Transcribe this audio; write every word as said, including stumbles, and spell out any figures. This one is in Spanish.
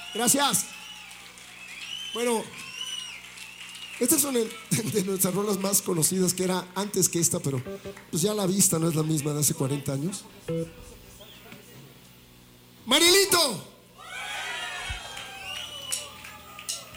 Gracias. Bueno, estas son de, de nuestras rolas más conocidas, que era antes que esta, pero pues ya la vista no es la misma de hace cuarenta años. Marilito.